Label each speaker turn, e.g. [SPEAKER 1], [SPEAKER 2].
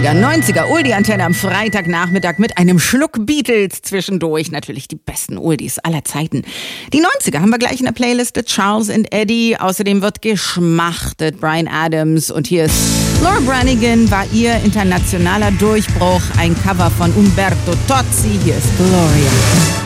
[SPEAKER 1] 90er Oldie-Antenne am Freitagnachmittag mit einem Schluck Beatles zwischendurch. Natürlich die besten Oldies aller Zeiten. Die 90er haben wir gleich in der Playliste. Charles and Eddie. Außerdem wird geschmachtet. Bryan Adams. Und hier ist Laura Branigan, war ihr internationaler Durchbruch. Ein Cover von Umberto Tozzi. Hier ist Gloria.